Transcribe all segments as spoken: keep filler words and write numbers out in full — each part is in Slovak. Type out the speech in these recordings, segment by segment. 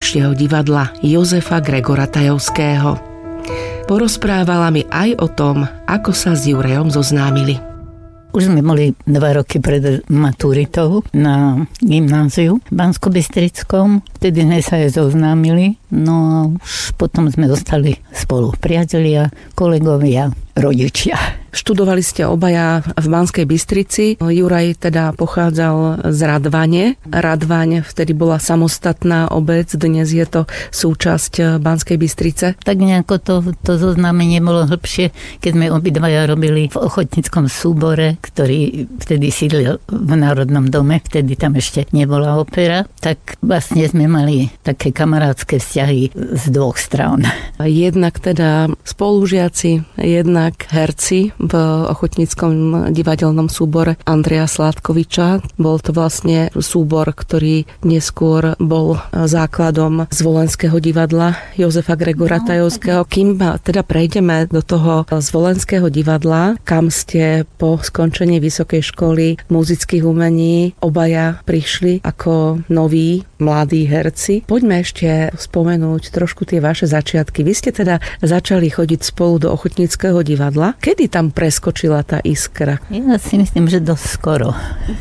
najväčšieho divadla Jozefa Gregora Tajovského. Porozprávala mi aj o tom, ako sa s Jurajom zoznámili. Už sme boli dva roky pred maturitou na gymnáziu v Banskobystrickom. Vtedy sme sa aj zoznámili. No a už potom sme zostali spolu priatelia, kolegovia, rodičia. Študovali ste obaja v Banskej Bystrici. Juraj teda pochádzal z Radvane. Radvaň vtedy bola samostatná obec, dnes je to súčasť Banskej Bystrice. Tak nejako to, to zoznámenie bolo hlbšie, keď sme obidvaja robili v ochotníckom súbore, ktorý vtedy sídlil v Národnom dome, vtedy tam ešte nebola opera. Tak vlastne sme mali také kamarátske vzťahy z dvoch strán. Jednak teda spolužiaci, jednak herci v ochotníckom divadelnom súbore Andreja Sládkoviča. Bol to vlastne súbor, ktorý neskôr bol základom Zvolenského divadla Jozefa Gregora Tajovského. Kým teda prejdeme do toho Zvolenského divadla, kam ste po skončení vysokej školy muzických umení obaja prišli ako noví mladí herci, poďme ešte spomenúť trošku tie vaše začiatky. Vy ste teda začali chodiť spolu do ochotníckeho divadla. Kedy tam preskočila tá iskra? Ja si myslím, že dosť skoro.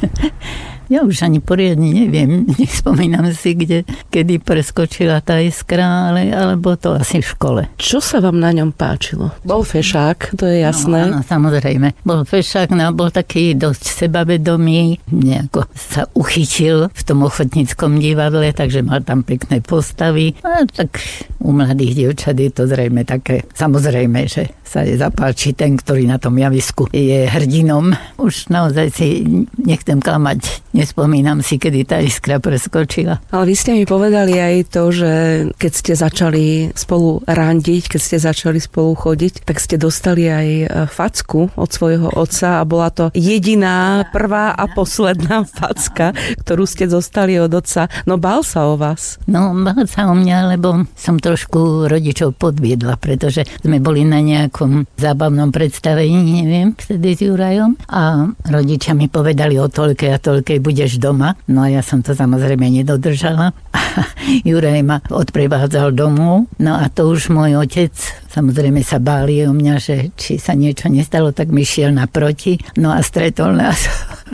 Ja už ani poriadne neviem, nespomínam si, kde, kedy preskočila tá iskra, ale, ale bolo to asi v škole. Čo sa vám na ňom páčilo? Bol fešák, to je jasné. No, áno, samozrejme. Bol fešák, no, bol taký dosť sebavedomý, nejako sa uchytil v tom ochotníckom divadle, takže mal tam pekné postavy. A tak u mladých dievčat je to zrejme také, samozrejme, že sa je zapáči ten, ktorý na tom javisku je hrdinom. Už naozaj si nechcem klamať. Nespomínam si, kedy tá iskra preskočila. Ale vy ste mi povedali aj to, že keď ste začali spolu randiť, keď ste začali spolu chodiť, tak ste dostali aj facku od svojho otca a bola to jediná, prvá a posledná facka, ktorú ste dostali od otca. No bál sa o vás. No bál sa o mňa, lebo som trošku rodičov podviedla, pretože sme boli na nejakom zábavnom predstavení, neviem, vtedy s Jurajom a rodičia mi povedali o toľkej a toľkej budeš doma. No a ja som to samozrejme nedodržala. Juraj ma odprevádzal domov. No a to už môj otec samozrejme sa báli o mňa, že či sa niečo nestalo, tak mi šiel naproti. No a stretol nás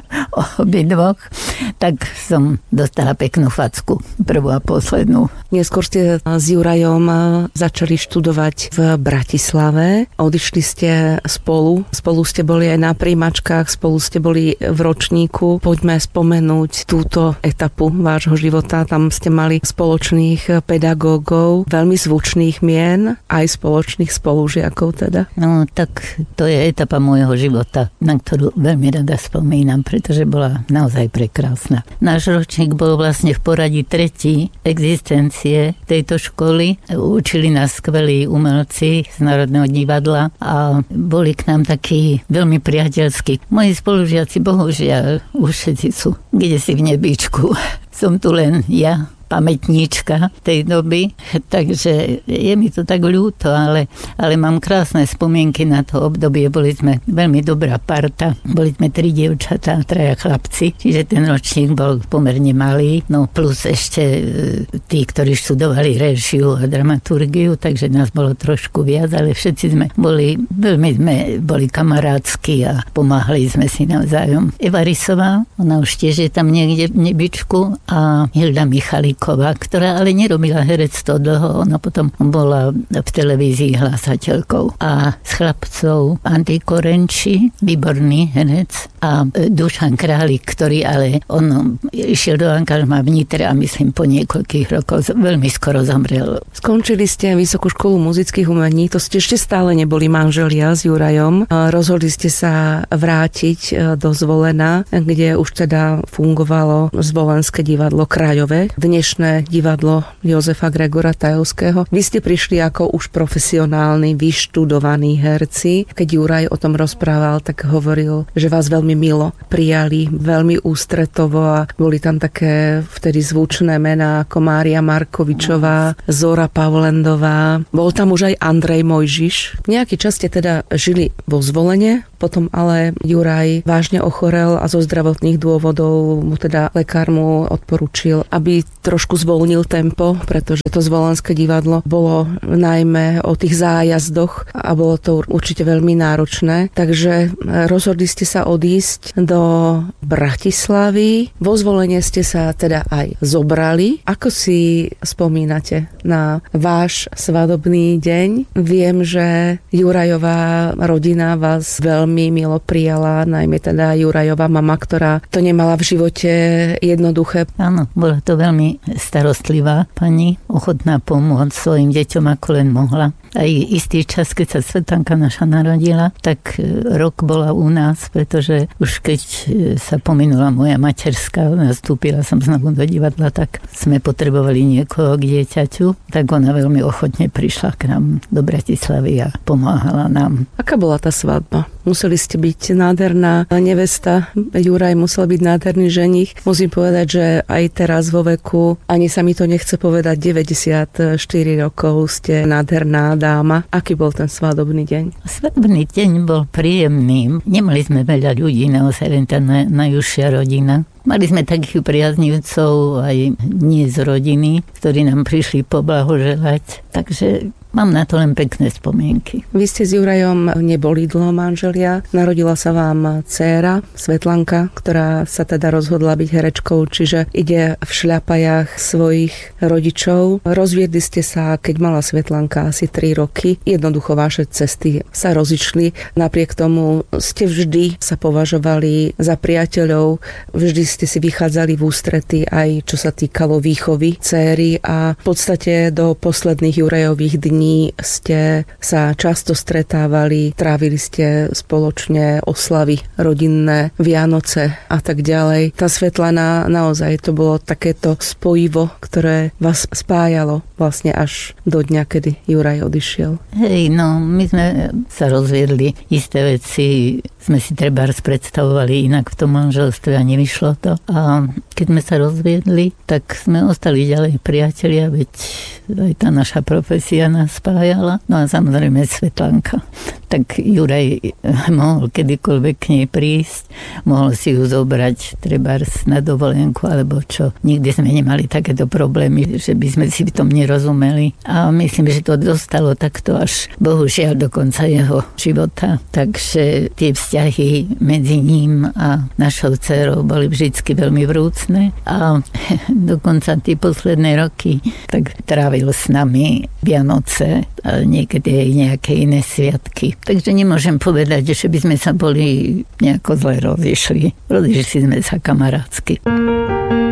obidvoch. Tak som dostala peknú facku. Prvú a poslednú. Neskôr ste s Jurajom začali študovať v Bratislave. Odišli ste spolu. Spolu ste boli aj na príjmačkách, spolu ste boli v ročníku. Poďme spomenúť túto etapu vášho života. Tam ste mali spoločných pedagógov, veľmi zvučných mien, aj spoločných spolužiakov teda. No tak to je etapa môjho života, na ktorú veľmi rada spomínam, pretože bola naozaj prekrásna. Náš ročník bol vlastne v poradí tretí existencie tejto školy. Učili nás skvelí umelci z Národného divadla a boli k nám takí veľmi priateľskí. Moji spolužiaci bohužiaľ už všetci sú kdesi v nebíčku. Som tu len ja, pamätníčka tej doby, takže je mi to tak ľúto, ale, ale mám krásne spomienky na to obdobie. Boli sme veľmi dobrá parta, boli sme tri dievčatá, traja chlapci, čiže ten ročník bol pomerne malý, no plus ešte tí, ktorí študovali réžiu a dramaturgiu, takže nás bolo trošku viac, ale všetci sme boli, veľmi sme boli kamarátsky a pomáhali sme si navzájom. Eva Rysová, ona už tiež je tam niekde v nebičku a Hilda Michalík, ktorá ale nerobila herectvo dlho, ona potom bola v televízii hlásateľkou. A s chlapcov Andy Korenči, výborný herec, a Dušan Králik, ktorý ale on išiel do angažmá v Nitre a myslím po niekoľkých rokoch veľmi skoro zomrel. Skončili ste Vysokú školu muzických umení, to ste ešte stále neboli manželia s Jurajom. Rozhodli ste sa vrátiť do Zvolena, kde už teda fungovalo Zvolenské divadlo krajové. Dnešné divadlo Jozefa Gregora Tajovského. Vy ste prišli ako už profesionálni, vyštudovaní herci. Keď Juraj o tom rozprával, tak hovoril, že vás veľmi milo prijali, veľmi ústretovo a boli tam také vtedy zvučné mená ako Mária Markovičová, Zora Pavlendová. Bol tam už aj Andrej Mojžiš. Nejaký čas ste teda žili vo Zvolene, potom ale Juraj vážne ochorel a zo zdravotných dôvodov mu teda lekár mu odporučil, aby trošku trošku zvolnil tempo, pretože to Zvolenské divadlo bolo najmä o tých zájazdoch a bolo to určite veľmi náročné. Takže rozhodli ste sa odísť do Bratislavy. Vo Zvolenie ste sa teda aj zobrali. Ako si spomínate na váš svadobný deň? Viem, že Jurajová rodina vás veľmi milo prijala, najmä teda Jurajová mama, ktorá to nemala v živote jednoduché. Áno, bola to veľmi starostlivá pani, ochotná pomôcť svojim deťom ako len mohla. Aj istý čas, keď sa Svetlánka naša narodila, tak rok bola u nás, pretože už keď sa pominula moja materská, nastúpila som znovu do divadla, tak sme potrebovali niekoho k dieťaťu, tak ona veľmi ochotne prišla k nám do Bratislavy a pomáhala nám. Aká bola tá svadba? Museli ste byť nádherná nevesta, Juraj musel byť nádherný ženich. Musím povedať, že aj teraz vo veku, ani sa mi to nechce povedať, deväťdesiatštyri rokov ste nádherná dáma. Aký bol ten svadobný deň? Svadobný deň bol príjemný. Nemali sme veľa ľudí, naozaj len tá najúžšia rodina. Mali sme takých priaznivcov aj nie z rodiny, ktorí nám prišli poblahoželať. Takže mám na to len pekné spomienky. Vy ste s Jurajom neboli dlho manželia. Narodila sa vám dcéra, Svetlanka, ktorá sa teda rozhodla byť herečkou, čiže ide v šľapajách svojich rodičov. Rozviedli ste sa, keď mala Svetlanka asi tri roky. Jednoducho vaše cesty sa rozišli. Napriek tomu ste vždy sa považovali za priateľov, vždy ste si vychádzali v ústrety aj čo sa týkalo výchovy dcéry a v podstate do posledných Jurajových dní ste sa často stretávali, trávili ste spoločne oslavy rodinné, Vianoce a tak ďalej. Tá Svetlana, naozaj to bolo takéto spojivo, ktoré vás spájalo vlastne až do dňa, kedy Juraj odišiel. Hej, no my sme sa rozviedli, isté veci sme si trebárs predstavovali inak v tom manželstve a nevyšlo to. A keď sme sa rozviedli, tak sme ostali ďalej priatelia, veď aj tá naša profesia nás spájala. No a samozrejme Svetlánka. Tak Juraj mohol kedykoľvek k nej prísť, mohol si ju zobrať trebárs na dovolenku alebo čo. Nikdy sme nemali takéto problémy, že by sme si v tom nerozumeli. A myslím, že to dostalo takto až bohužiaľ do konca jeho života. Takže tie vzťahy medzi ním a našou dcerou boli vždycky veľmi vrúcne a dokonca tie posledné roky tak trávil s nami Vianoce a niekedy aj nejaké iné sviatky. Takže nemôžem povedať, že by sme sa boli nejako zle rozišli. Rozišli sme sa kamarátsky.